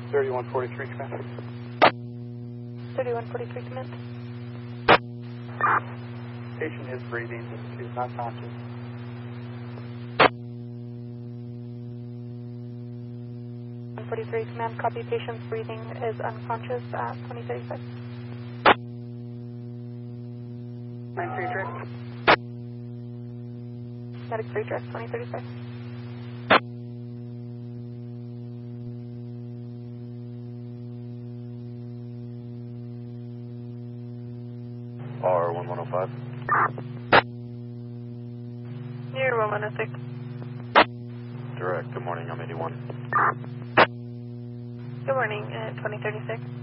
3143, command. 3143, command. Patient is breathing, she's not conscious. 143, command, copy, patient's breathing is unconscious at 2036. 9-3 direct. Medic 3 direct, 2036. R1105. Near 1106. Direct, good morning, I'm 81. Good morning, 2036.